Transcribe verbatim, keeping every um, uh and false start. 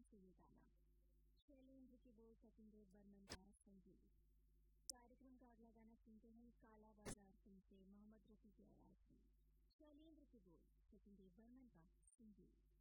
से ये गाना। शैलेंद्र के बोल, सचिन देव बर्मन का संगीत। कार्यक्रम का अगला गाना सुनते हैं काला बाजार फिल्म से मोहम्मद रफी की आवाज में। शैलेंद्र के बोल, सचिन देव बर्मन का संगीत।